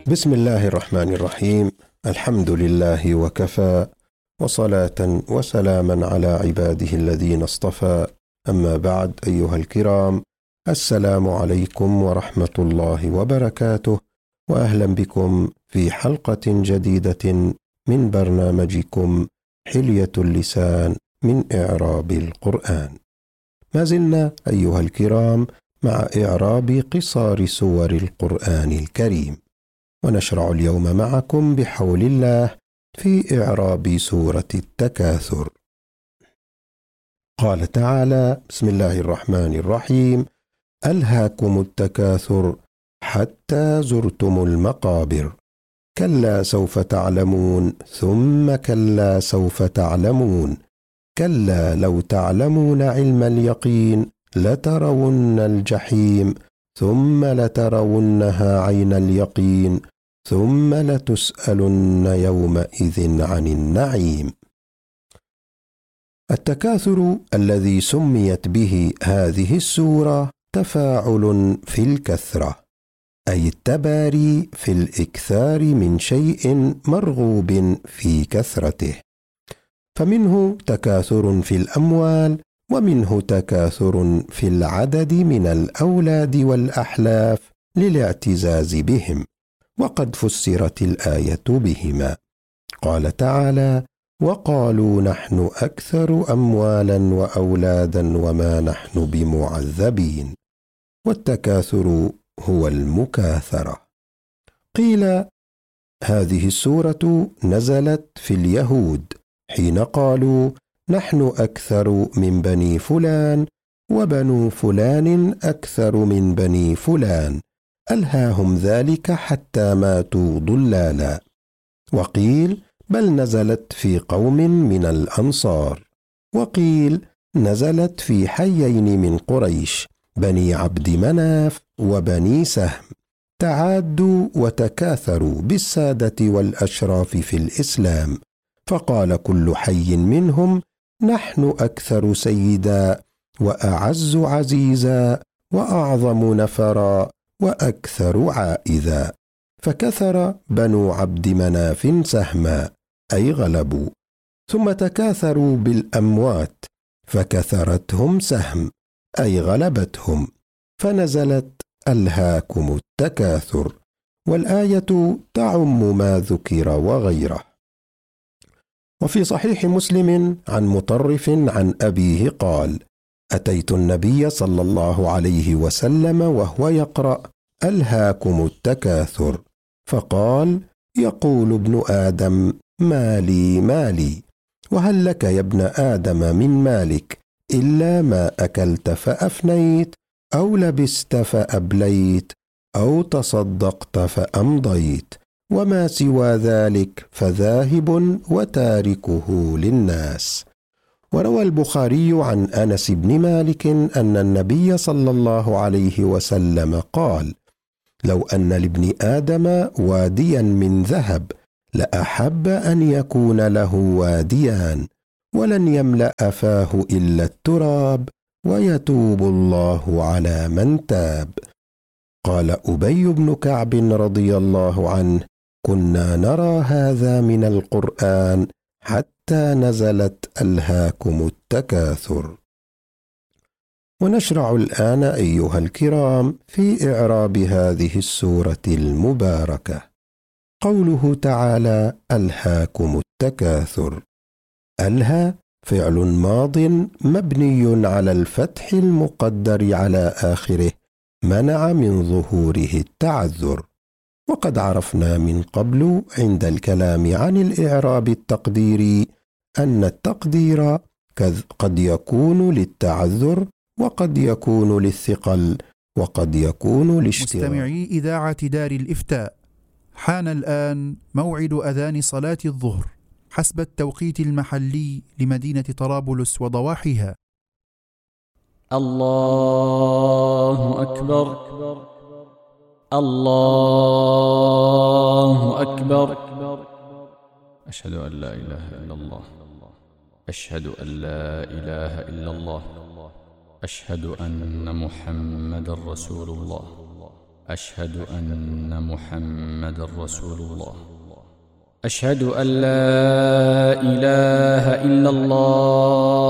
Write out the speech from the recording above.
بسم الله الرحمن الرحيم. الحمد لله وكفى، وصلاة وسلاما على عباده الذين اصطفى. أما بعد، أيها الكرام، السلام عليكم ورحمة الله وبركاته، وأهلا بكم في حلقة جديدة من برنامجكم حلية اللسان من إعراب القرآن. ما زلنا أيها الكرام مع إعراب قصار سور القرآن الكريم، ونشرع اليوم معكم بحول الله في إعراب سورة التكاثر. قال تعالى: بسم الله الرحمن الرحيم: ألهاكم التكاثر حتى زرتم المقابر، كلا سوف تعلمون ثم كلا سوف تعلمون، كلا لو تعلمون علم اليقين لترون الجحيم ثم لترونها عين اليقين ثم لتسألن يومئذ عن النعيم. التكاثر الذي سميت به هذه السورة تفاعل في الكثرة، أي التباري في الإكثار من شيء مرغوب في كثرته، فمنه تكاثر في الأموال، ومنه تكاثر في العدد من الأولاد والأحلاف للاعتزاز بهم، وقد فسرت الآية بهما. قال تعالى: وقالوا نحن أكثر أموالا وأولادا وما نحن بمعذبين. والتكاثر هو المكاثرة. قيل هذه السورة نزلت في اليهود حين قالوا نحن أكثر من بني فلان وبنو فلان أكثر من بني فلان، ألهاهم ذلك حتى ماتوا ضلالا. وقيل بل نزلت في قوم من الأنصار، وقيل نزلت في حيين من قريش، بني عبد مناف وبني سهم، تعادوا وتكاثروا بالسادة والأشراف في الإسلام، فقال كل حي منهم نحن أكثر سيدا وأعز عزيزا وأعظم نفرا وأكثر عائذا، فكثر بنو عبد مناف سهما أي غلبوا، ثم تكاثروا بالأموات فكثرتهم سهم أي غلبتهم، فنزلت ألهاكم التكاثر، والآية تعم ما ذكر وغيره. وفي صحيح مسلم عن مطرف عن أبيه قال: أتيت النبي صلى الله عليه وسلم وهو يقرأ ألهاكم التكاثر، فقال: يقول ابن آدم مالي مالي، وهل لك يا ابن آدم من مالك إلا ما أكلت فأفنيت أو لبست فأبليت أو تصدقت فأمضيت، وما سوى ذلك فذاهب وتاركه للناس. وروى البخاري عن أنس بن مالك أن النبي صلى الله عليه وسلم قال: لو أن لابن آدم واديا من ذهب لأحب أن يكون له واديان، ولن يملأ فاه إلا التراب، ويتوب الله على من تاب. قال أبي بن كعب رضي الله عنه: كنا نرى هذا من القرآن حتى نزلت ألهاكم التكاثر. ونشرع الآن أيها الكرام في إعراب هذه السورة المباركة. قوله تعالى: ألهاكم التكاثر. ألهى فعل ماض مبني على الفتح المقدر على آخره منع من ظهوره التعذر، وقد عرفنا من قبل عند الكلام عن الإعراب التقديري أن التقدير قد يكون للتعذر، وقد يكون للثقل، وقد يكون للاشتغال. مستمعي إذاعة دار الإفتاء، حان الآن موعد أذان صلاة الظهر حسب التوقيت المحلي لمدينة طرابلس وضواحيها. الله أكبر، الله أكبر، أشهد أن لا إله إلا الله، أشهد أن لا إله إلا الله، أشهد أن محمد رسول الله، أشهد أن محمد رسول الله. أشهد أن لا إله إلا الله